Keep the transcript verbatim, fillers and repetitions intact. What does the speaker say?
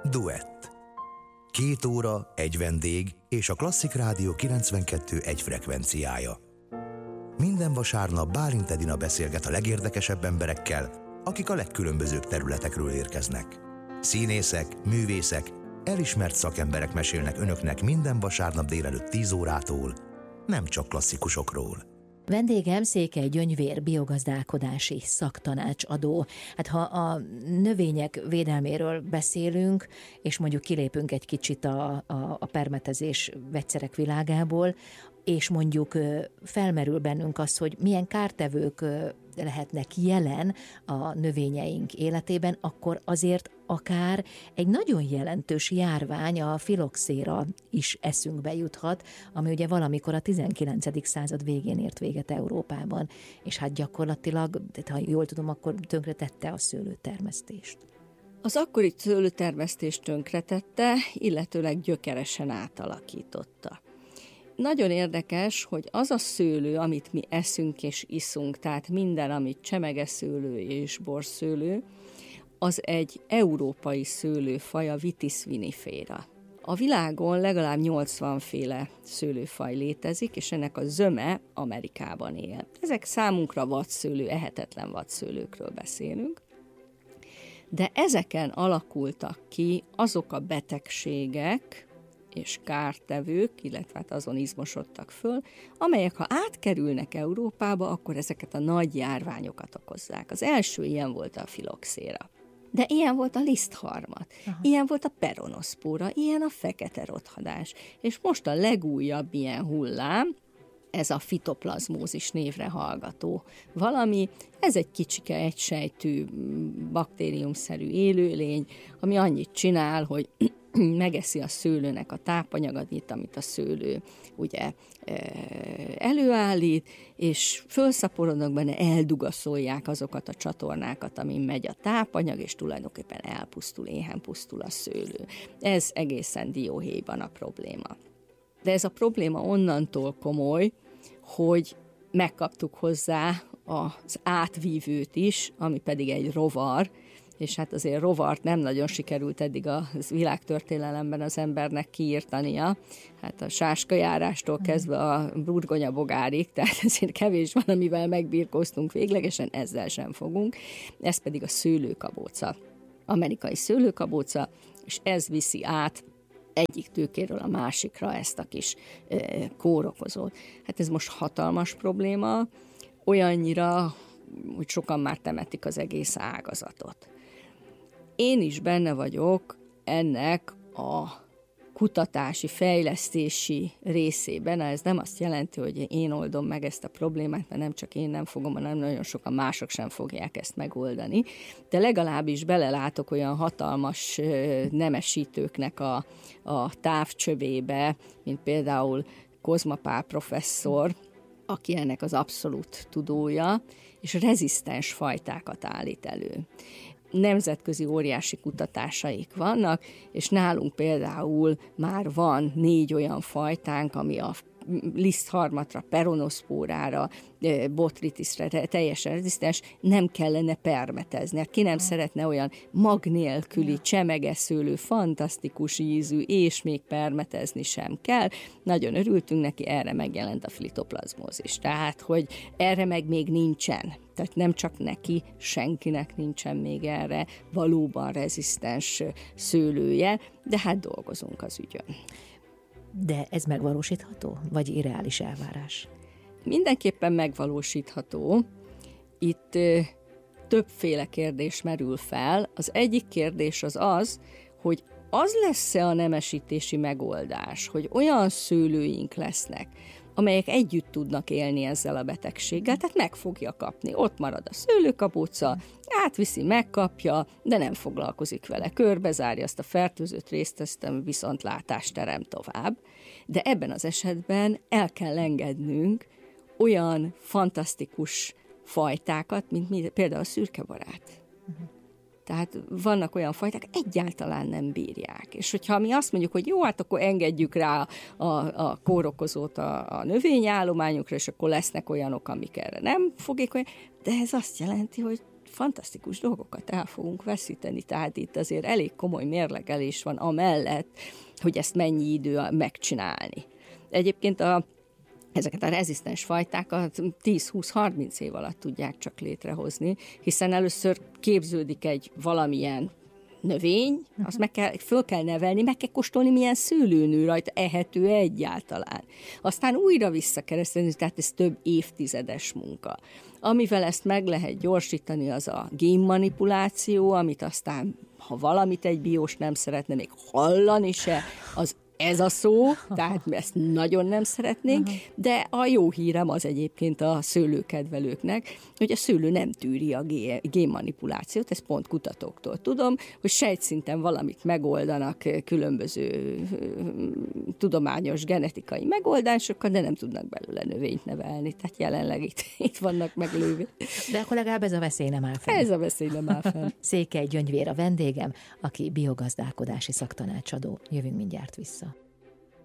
Duett. Két óra, egy vendég és a Klasszik Rádió kilencvenkettő egy frekvenciája. Minden vasárnap Bálint Edina beszélget a legérdekesebb emberekkel, akik a legkülönbözőbb területekről érkeznek. Színészek, művészek, elismert szakemberek mesélnek önöknek minden vasárnap délelőtt tíz órától, nem csak klasszikusokról. Vendégem Székely Gyöngyvér biogazdálkodási szaktanácsadó. Hát ha a növények védelméről beszélünk, és mondjuk kilépünk egy kicsit a, a, a permetezés vegyszerek világából, és mondjuk felmerül bennünk az, hogy milyen kártevők lehetnek jelen a növényeink életében, akkor azért akár egy nagyon jelentős járvány, a filoxéra is eszünkbe juthat, ami ugye valamikor a tizenkilencedik század végén ért véget Európában, és hát gyakorlatilag, ha jól tudom, akkor tönkretette a szőlőtermesztést. Az akkori szőlőtermesztést tönkretette, illetőleg gyökeresen átalakította. Nagyon érdekes, hogy az a szőlő, amit mi eszünk és iszunk, tehát minden, amit csemegeszőlő és borszőlő, az egy európai szőlőfaj, a Vitis vinifera. A világon legalább nyolcvan féle szőlőfaj létezik, és ennek a zöme Amerikában él. Ezek számunkra vadszőlő, ehetetlen vadszőlőkről beszélünk, de ezeken alakultak ki azok a betegségek és kártevők, illetve hát azon izmosodtak föl, amelyek, ha átkerülnek Európába, akkor ezeket a nagy járványokat okozzák. Az első ilyen volt a filoxéra. De ilyen volt a lisztharmat, Aha. ilyen volt a peronoszpóra, ilyen a fekete rothadás. És most a legújabb ilyen hullám, ez a fitoplazmózis névre hallgató valami, ez egy kicsike, egysejtű, baktériumszerű élőlény, ami annyit csinál, hogy megeszi a szőlőnek a tápanyagot, amit a szőlő ugye előállít, és felszaporodnak benne, eldugaszolják azokat a csatornákat, amin megy a tápanyag, és tulajdonképpen elpusztul, éhen pusztul a szőlő. Ez egészen dióhéjban a probléma. De ez a probléma onnantól komoly, hogy megkaptuk hozzá az átvívőt is, ami pedig egy rovar, és hát azért rovart nem nagyon sikerült eddig a világtörténelemben az embernek kiírtania. Hát a sáskajárástól kezdve a burgonyabogárig, tehát ezért kevés van, amivel megbirkóztunk véglegesen, ezzel sem fogunk. Ez pedig a szőlőkabóca, amerikai szőlőkabóca, és ez viszi át egyik tőkéről a másikra ezt a kis e, kórokozót. Hát ez most hatalmas probléma, olyannyira, hogy sokan már temetik az egész ágazatot. Én is benne vagyok ennek a kutatási, fejlesztési részében. Ez nem azt jelenti, hogy én oldom meg ezt a problémát, mert nem csak én nem fogom, hanem nagyon sokan mások sem fogják ezt megoldani. De legalábbis belelátok olyan hatalmas nemesítőknek a, a távcsövébe, mint például Kozma Pál professzor, aki ennek az abszolút tudója, és rezisztens fajtákat állít elő. Nemzetközi óriási kutatásaik vannak, és nálunk például már van négy olyan fajtánk, ami a lisztharmatra, peronoszpórára, botritisre teljesen rezisztens, nem kellene permetezni. Ki nem szeretne olyan mag nélküli, csemegeszőlő, fantasztikus ízű, és még permetezni sem kell. Nagyon örültünk neki, erre megjelent a fitoplazmózis. Tehát, hogy erre meg még nincsen. Tehát nem csak neki, senkinek nincsen még erre valóban rezisztens szőlője, de hát dolgozunk az ügyön. De ez megvalósítható, vagy irreális elvárás? Mindenképpen megvalósítható. Itt ö, többféle kérdés merül fel. Az egyik kérdés az az, hogy az lesz-e a nemesítési megoldás, hogy olyan szőlőink lesznek, amelyek együtt tudnak élni ezzel a betegséggel, tehát meg fogja kapni. Ott marad a szőlőkabóca, átviszi, megkapja, de nem foglalkozik vele. Körbezárja azt a fertőzött részt, ezt viszontlátást terem tovább. De ebben az esetben el kell engednünk olyan fantasztikus fajtákat, mint például a szürkebarát. Uh-huh. Tehát vannak olyan fajták, egyáltalán nem bírják. És hogyha mi azt mondjuk, hogy jó, hát akkor engedjük rá a, a kórokozót a, a növényállományokra, és akkor lesznek olyanok, amik erre nem fogékonyak, de ez azt jelenti, hogy fantasztikus dolgokat el fogunk veszíteni. Tehát itt azért elég komoly mérlegelés van amellett, hogy ezt mennyi idő megcsinálni. Egyébként a ezeket a rezisztens fajtákat tíz-húsz-harminc év alatt tudják csak létrehozni, hiszen először képződik egy valamilyen növény, azt meg kell, föl kell nevelni, meg kell kóstolni, milyen szőlőnő rajta, ehető egyáltalán. Aztán újra visszakereszteni, tehát ez több évtizedes munka. Amivel ezt meg lehet gyorsítani, az a génmanipuláció, amit aztán, ha valamit egy biós nem szeretne még hallani se, az ez a szó, tehát ezt nagyon nem szeretnénk, de a jó hírem az egyébként a szőlőkedvelőknek, hogy a szőlő nem tűri a génmanipulációt, ezt pont kutatóktól tudom, hogy sejtszinten valamit megoldanak különböző tudományos genetikai megoldásokkal, de nem tudnak belőle növényt nevelni, tehát jelenleg itt, itt vannak meglőve. De akkor legalább ez a veszély nem áll fenn. Ez a veszély nem áll fenn. Székely Gyöngyvér a vendégem, aki biogazdálkodási szaktanácsadó. Jövünk mindjárt vissza.